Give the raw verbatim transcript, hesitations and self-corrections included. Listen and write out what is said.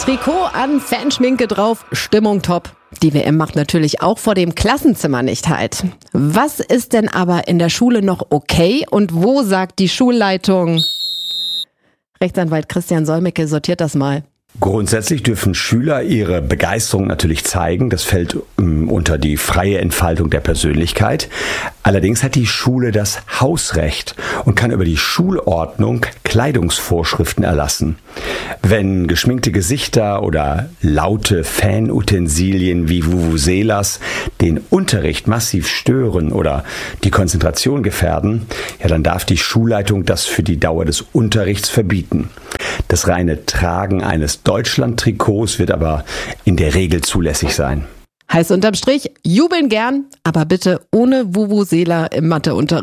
Trikot an, Fanschminke drauf, Stimmung top. Die W M macht natürlich auch vor dem Klassenzimmer nicht halt. Was ist denn aber in der Schule noch okay und wo sagt die Schulleitung? Rechtsanwalt Christian Solmecke sortiert das mal. Grundsätzlich dürfen Schüler ihre Begeisterung natürlich zeigen. Das fällt ähm, unter die freie Entfaltung der Persönlichkeit. Allerdings hat die Schule das Hausrecht und kann über die Schulordnung Kleidungsvorschriften erlassen. Wenn geschminkte Gesichter oder laute Fanutensilien wie Vuvuzelas den Unterricht massiv stören oder die Konzentration gefährden, ja, dann darf die Schulleitung das für die Dauer des Unterrichts verbieten. Das reine Tragen eines Deutschland-Trikots wird aber in der Regel zulässig sein. Heißt unterm Strich, jubeln gern, aber bitte ohne Vuvuzela im Matheunterricht.